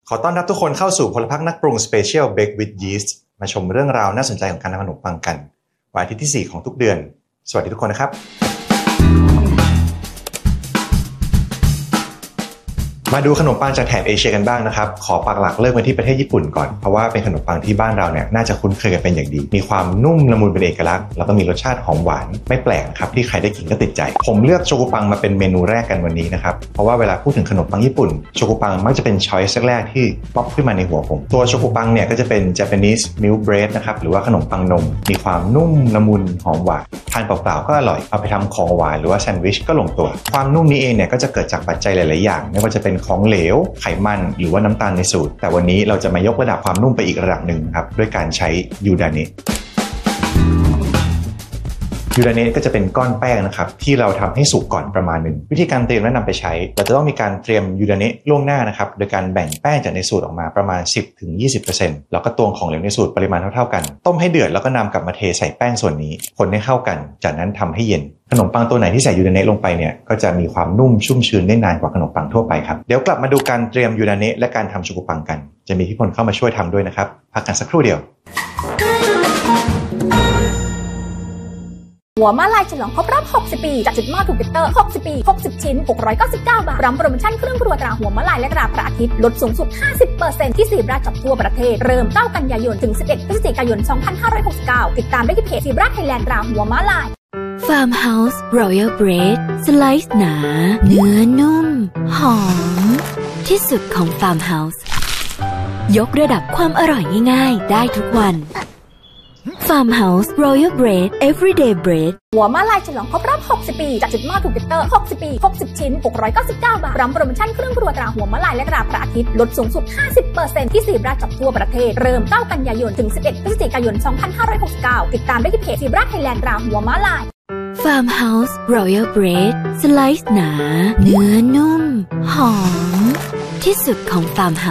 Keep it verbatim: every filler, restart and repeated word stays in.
ขอต้อนรับทุกคนเข้าสู่พลพรรคนักปรุง Special Bake with Yeast มาชมเรื่องราวน่าสนใจของการทำขนมปังกันวันอาทิตย์ที่สี่ของทุกเดือนสวัสดีทุกคนนะครับมาดูขนมปังจากแถบเอเชียกันบ้างนะครับขอปักหลักเริ่มกันที่ประเทศญี่ปุ่นก่อนเพราะว่าเป็นขนมปังที่บ้านเราเนี่ยน่าจะคุ้นเคยกันเป็นอย่างดีมีความนุ่มละมุนเป็นเอกลักษณ์แล้วก็มีรสชาติหอมหวานไม่แปลกครับที่ใครได้กินก็ติดใจผมเลือกโชกุปังมาเป็นเมนูแรกกันวันนี้นะครับเพราะว่าเวลาพูดถึงขนมปังญี่ปุ่นโชกุปังมักจะเป็นช้อยส์แรกที่ป๊อปขึ้นมาในหัวผมตัวโชกุปังเนี่ยก็จะเป็น Japanese milk bread นะครับหรือว่าขนมปังนมมีความนุ่มละมุนหอมหวานทานเปล่าๆก็อร่อยเอาไปทำของหวานหรือว่าแซนด์วิชก็ลงตัวความนุ่มนี้เองเนี่ยก็จะเกิดจากปัจจัยหลายๆอย่างไม่ว่าจะเป็นของเหลวไขมันหรือว่าน้ำตาลในสูตรแต่วันนี้เราจะมายกระดับความนุ่มไปอีกระดับหนึ่งครับด้วยการใช้ยูดาเนะยูดาเนะก็จะเป็นก้อนแป้งนะครับที่เราทำให้สุกก่อนประมาณหนึ่งวิธีการเตรียมและนำไปใช้เราจะต้องมีการเตรียมยูดาเนะล่วงหน้านะครับโดยการแบ่งแป้งจากในสูตรออกมาประมาณ สิบถึงยี่สิบเปอร์เซ็นต์ แล้วก็ตวงของเหลวในสูตรปริมาณเท่าๆกันต้มให้เดือดแล้วก็นำกลับมาเทใส่แป้งส่วนนี้คนให้เข้ากันจากนั้นทำให้เย็นขนมปังตัวไหนที่ใส่ยูดาเนะลงไปเนี่ยก็จะมีความนุ่มชุ่มชื้นได้นานกว่าขนมปังทั่วไปครับเดี๋ยวกลับมาดูการเตรียมยูดาเนะและการทำโชกุปังกันจะมีพี่พลเข้ามาช่วยทำด้วยนะครับพักกันสักครู่เดียวหัวม้าลายฉลองครบรอบหกสิบปีจากจุดหม้อถูกปิเตอร์หกสิบปีหกสิบชิ้นหกร้อยเก้าสิบเก้าบาทพร้อมโปรโมชั่นเครื่องครัวตราหัวม้าลายและตราพระอาทิตย์ลดสูงสุด ห้าสิบเปอร์เซ็นต์ ที่ซีบราช็อปทั่วประเทศเริ่มเก้ากันยายนถึงสิบเอ็ดพฤศจิกายนสองพันห้าร้อยหกสิบเก้าติดตามได้ที่เพจซีบราไทยแลนด์ตราหัวม้าลาย Farmhouse Royal Bread สไลซ์หนาเนื้อนุ่มหอมที่สุดของ Farmhouse ยกระดับความอร่อยง่ายๆได้ทุกวันFarmhouse Royal Bread Everyday Bread หัวม้าลายฉลองครบรอบหกสิบปีจากจุดหม้อถูกปิเตอร์หกสิบปีหกสิบชิ้นหกร้อยเก้าสิบเก้าบาทพร้อมโปรโมชั่นเครื่องครัวตราหัวม้าลายและตราพระอาทิตย์ลดสูงสุด ห้าสิบเปอร์เซ็นต์ ที่ซีบราช็อปทั่วประเทศเริ่มเก้ากันยายนถึงสิบเอ็ดพฤศจิกายนสองพันห้าร้อยหกสิบเก้าติดตามได้ที่เพจซีบราไทยแลนด์ตราหัวม้าลาย Farmhouse Royal Bread สไลซ์หนาเนื้อนุ่มหอมที่สุดของ Farmhouse